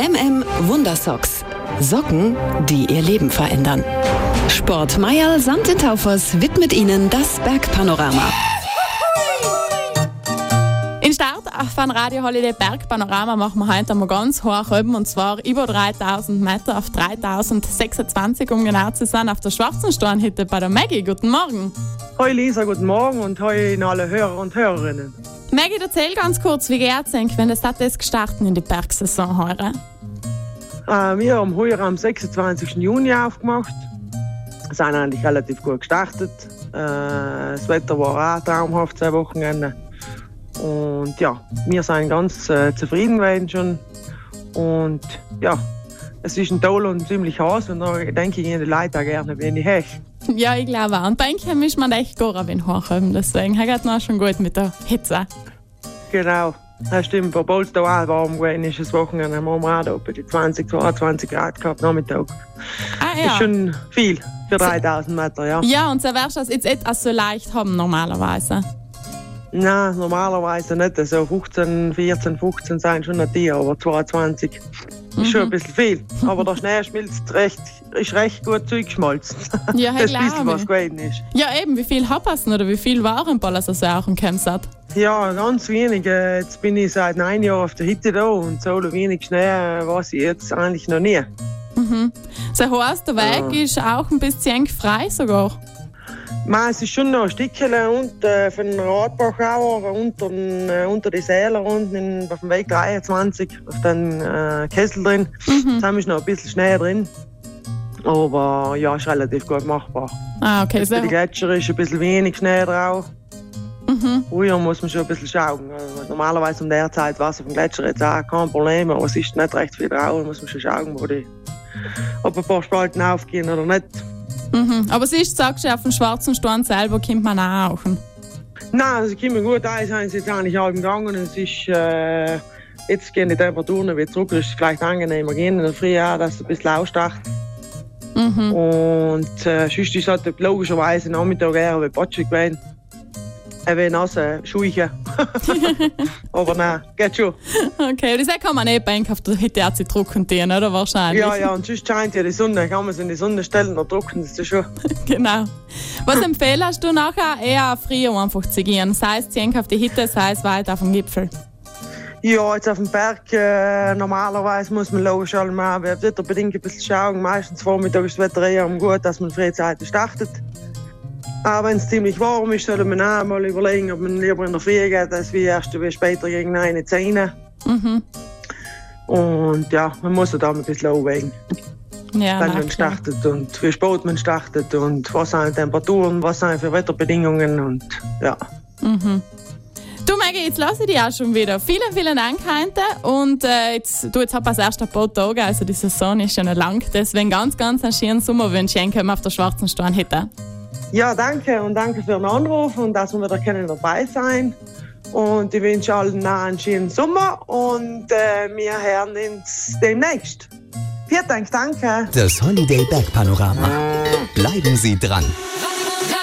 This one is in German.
Wundersocks. Socken, die ihr Leben verändern. Sport Mayerl Sand in Taufers widmet Ihnen das Bergpanorama. In Start von Radio Holiday Bergpanorama machen wir heute einmal ganz hoch oben, und zwar über 3000 Meter auf 3026, um genau zu sein, auf der Schwarzensteinhütte bei der Maggie. Guten Morgen. Hoi Lisa, guten Morgen und hoi an alle Hörer und Hörerinnen. Maggie, erzähl ganz kurz, wie geht's eigentlich, wenn das gestartet in die Bergsaison heute? Wir haben heuer am 26. Juni aufgemacht. Wir sind eigentlich relativ gut gestartet. Das Wetter war auch traumhaft, 2 Wochenende. Und ja, wir sind ganz zufrieden gewesen schon. Und ja, es ist ein toll und ziemlich heiß und da denke ich, die Leute auch gerne wenig heiß. Ja, ich glaube auch. Und bei Ihnen ist man echt gar ein wenig hoch. Deswegen hat man schon gut mit der Hitze. Genau, das stimmt. Obwohl es da auch warm gewesen ist, das Wochenende haben wir auch da bei die 20, 22 Grad gehabt, Nachmittag. Ah, ja. Das ist schon viel für 3000 Meter, ja. Ja, und so wirst du das jetzt etwas so leicht haben normalerweise. Nein, normalerweise nicht. So 14, 15 sind schon nicht die, aber 22 ist schon ein bisschen viel. Aber der Schnee ist recht gut zugeschmolzen. Ja, das bisschen, was gewesen ist. Ja, eben, wie viel habt ihr oder wie viel waren auch im Campsite? Ja, ganz wenig. Jetzt bin ich seit 9 Jahren auf der Hütte da und so wenig Schnee weiß ich jetzt eigentlich noch nie. Mhm. Das heißt, der Weg ist auch ein bisschen frei sogar? Es ist schon noch ein Stückchen von den Radbachauer unter die Säler unten auf dem Weg 23 auf den Kessel drin. Da ist noch ein bisschen Schnee drin. Aber ja, ist relativ gut machbar. Ah, okay. Bei den Gletschern ist ein bisschen wenig Schnee drauf. Früher muss man schon ein bisschen schauen. Also normalerweise um der Zeit war es auf dem Gletscher jetzt auch kein Problem, aber es ist nicht recht viel drauf. Da muss man schon schauen, ob ein paar Spalten aufgehen oder nicht. Aber es ist, sagst du, auf dem Schwarzenstein selber kommt man auch rauchen? Nein, sie kommen gut ein, sind sie jetzt eigentlich halb gegangen. Es ist, jetzt gehen die Temperaturen wieder zurück, es ist vielleicht angenehmer gehen in der Früh auch, dass es ein bisschen ausstacht. Und sonst ist es halt logischerweise Nachmittag eher wie Batschig gewesen. Ein wenig nasse Schuhe. Aber nein, geht schon. Okay, das kann man nicht auf der Hütte drucken, oder wahrscheinlich? Ja, und sonst scheint ja die Sonne. Kann man es in die Sonne stellen und drucken, das ist schon. Genau. Was empfehlst du nachher? Eher früher einfach zu gehen? Sei es auf die Hütte, sei es weiter auf dem Gipfel? Ja, jetzt auf dem Berg, normalerweise muss man logisch allem wetterbedingt ein bisschen schauen. Meistens vormittags ist das Wetter eher gut, dass man frühzeitig startet. Aber wenn es ziemlich warm ist, sollte man auch mal überlegen, ob man lieber in der Früh geht, als wie erst wie später gegen 9, 10. Und ja, man muss da ein bisschen abwägen. Ja, wenn man startet und wie spät man startet und was sind Temperaturen, was sind für Wetterbedingungen und ja. Du Maggie, jetzt lasse ich dich auch schon wieder. Vielen, vielen Dank heute. Und jetzt habe ich erst ein paar Tage, also die Saison ist ja noch lang. Deswegen ganz einen schönen Sommer wünsche ich auf der Schwarzensteinhütte. Ja, danke und danke für den Anruf und dass wir wieder dabei sein. Und ich wünsche allen einen schönen Sommer und wir hören uns demnächst. Vielen Dank, danke. Das Holiday Bergpanorama. Bleiben Sie dran.